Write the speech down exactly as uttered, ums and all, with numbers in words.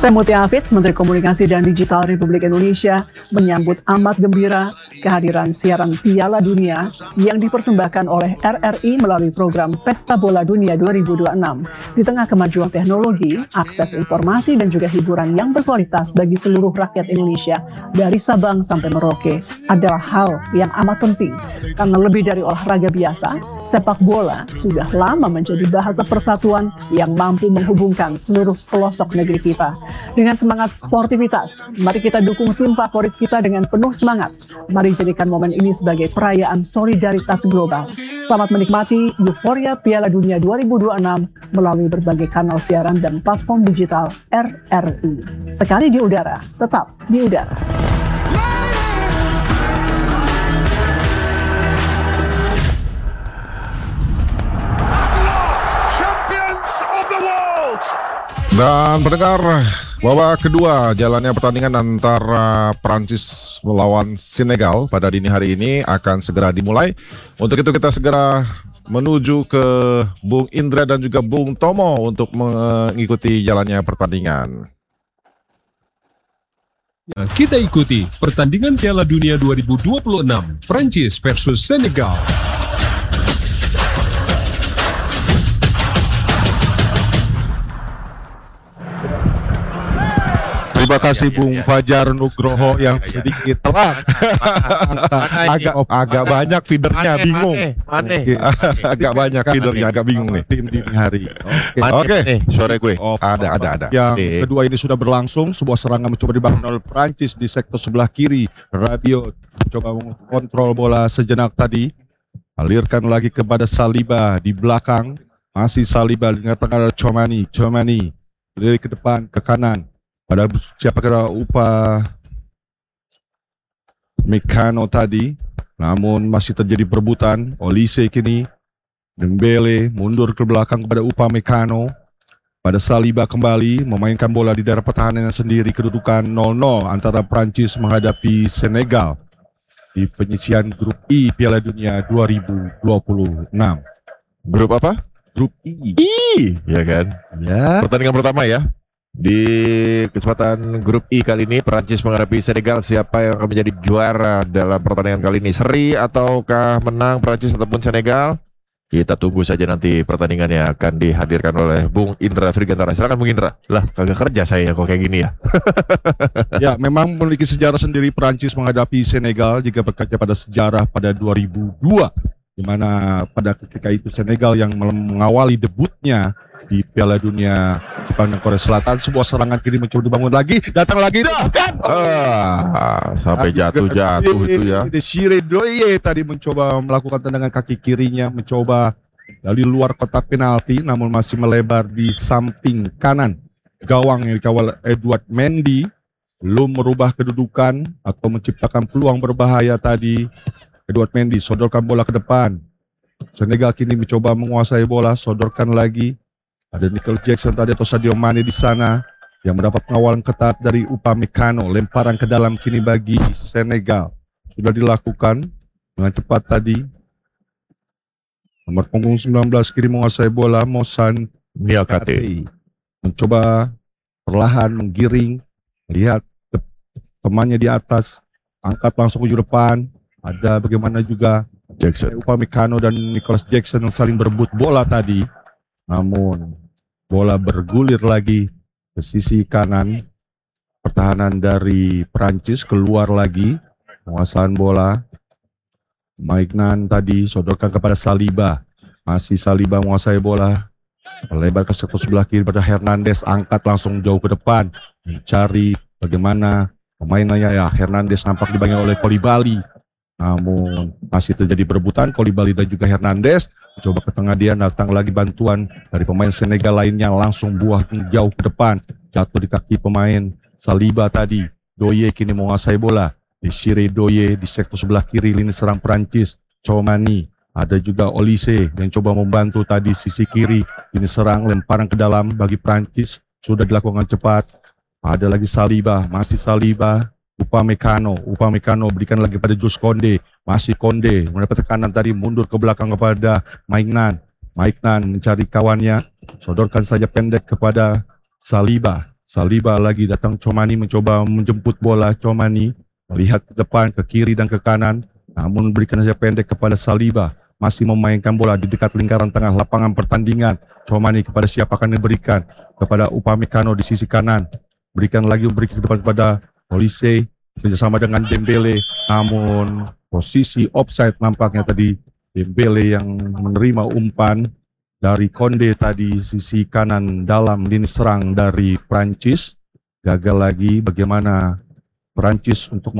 Saya Mutia Hafid, Menteri Komunikasi dan Digital Republik Indonesia, menyambut amat gembira kehadiran siaran Piala Dunia yang dipersembahkan oleh R R I melalui program Pesta Bola Dunia dua ribu dua puluh enam. Di tengah kemajuan teknologi, akses informasi dan juga hiburan yang berkualitas bagi seluruh rakyat Indonesia dari Sabang sampai Merauke adalah hal yang amat penting. Karena lebih dari olahraga biasa, sepak bola sudah lama menjadi bahasa persatuan yang mampu menghubungkan seluruh pelosok negeri kita. Dengan semangat sportivitas, mari kita dukung tim favorit kita dengan penuh semangat. Mari jadikan momen ini sebagai perayaan solidaritas global. Selamat menikmati euforia Piala Dunia dua ribu dua puluh enam melalui berbagai kanal siaran dan platform digital R R I. Sekali di udara, tetap di udara. Dan pendengar, babak kedua jalannya pertandingan antara Prancis melawan Senegal pada dini hari ini akan segera dimulai. Untuk itu kita segera menuju ke Bung Indra dan juga Bung Tomo untuk mengikuti jalannya pertandingan. Ya, kita ikuti pertandingan Piala Dunia dua ribu dua puluh enam, Prancis versus Senegal. Terima kasih Bung Fajar Nugroho yang sedikit telat. agak agak banyak feedernya, bingung. Agak banyak feedernya, agak bingung nih tim dini hari. Oke, sore gue. Ada ada ada. Yang kedua ini sudah berlangsung, sebuah serangan mencoba dibangun oleh Prancis di sektor sebelah kiri. Rabiot coba mengontrol bola sejenak tadi. Alirkan lagi kepada Saliba di belakang. Masih Saliba di tengah ada Chomani, Chomani dari ke depan ke kanan. Pada siapa kira upah Mekano tadi, namun masih terjadi perebutan. Olise kini, Dembele mundur ke belakang kepada upah Mekano. Pada Saliba kembali memainkan bola di daerah pertahanan sendiri. Kedudukan nol nol antara Prancis menghadapi Senegal di penyisian grup I Piala Dunia dua ribu dua puluh enam. Grup apa? Grup I. I, ya kan? Ya. Pertandingan pertama ya. Di kesempatan grup I kali ini Prancis menghadapi Senegal. Siapa yang akan menjadi juara dalam pertandingan kali ini? Seri ataukah menang Prancis ataupun Senegal? Kita tunggu saja nanti pertandingannya akan dihadirkan oleh Bung Indra Frigantara. Silakan Bung Indra. Lah kagak kerja saya kok kayak gini ya. Ya memang memiliki sejarah sendiri Prancis menghadapi Senegal jika berkaca pada sejarah pada dua ribu dua, di mana pada ketika itu Senegal yang mengawali debutnya di Piala Dunia Jepang dan Korea Selatan. Sebuah serangan kiri mencoba dibangun lagi, datang lagi kan? Ah, sampai jatuh-jatuh itu ya. Desire Doye tadi mencoba melakukan tendangan kaki kirinya, mencoba dari luar kotak penalti, namun masih melebar di samping kanan gawang yang dikawal Edouard Mendy. Belum merubah kedudukan atau menciptakan peluang berbahaya tadi. Edouard Mendy sodorkan bola ke depan. Senegal kini mencoba menguasai bola, sodorkan lagi. Ada Michael Jackson tadi atau Sadio Mane di sana yang mendapat pengawalan ketat dari Upamecano. Lemparan ke dalam kini bagi Senegal. Sudah dilakukan dengan cepat tadi. Nomor punggung sembilan belas kiri menguasai bola, Mosan Niakate mencoba perlahan menggiring. Lihat temannya di atas, angkat langsung ke depan. Ada bagaimana juga Jackson, Upamecano dan Nicholas Jackson yang saling berebut bola tadi. Namun bola bergulir lagi ke sisi kanan. Pertahanan dari Prancis keluar lagi. Penguasaan bola. Maignan tadi sodorkan kepada Saliba. Masih Saliba menguasai bola. Melebar ke sektor sebelah kiri pada Hernandez. Angkat langsung jauh ke depan. Mencari bagaimana pemainnya ya. Hernandez nampak dibangun oleh Koulibaly. Namun masih terjadi perebutan. Koulibaly dan juga Hernandez coba ke tengah, dia datang lagi bantuan dari pemain Senegal lainnya, langsung buah jauh ke depan, jatuh di kaki pemain Saliba tadi. Doye kini menguasai bola. Desire Doye di sektor sebelah kiri lini serang Prancis. Chomani, ada juga Olise yang coba membantu tadi sisi kiri lini serang. Lemparan ke dalam bagi Prancis sudah dilakukan cepat. Ada lagi Saliba, masih Saliba. Upamecano, Upamecano berikan lagi pada Jules Konde, masih Konde mendapat tekanan tadi, mundur ke belakang kepada Maignan. Maignan mencari kawannya, sodorkan saja pendek kepada Saliba. Saliba lagi datang, Chouamani mencoba menjemput bola. Chouamani melihat ke depan, ke kiri dan ke kanan, namun berikan saja pendek kepada Saliba. Masih memainkan bola di dekat lingkaran tengah lapangan pertandingan. Chouamani kepada siapa akan diberikan? Kepada Upamecano di sisi kanan. Berikan lagi, berikan ke depan kepada Olise kerjasama dengan Dembele. Namun posisi offside nampaknya tadi. Dembele yang menerima umpan dari Konde tadi, sisi kanan dalam lini serang dari Prancis. Gagal lagi bagaimana Prancis untuk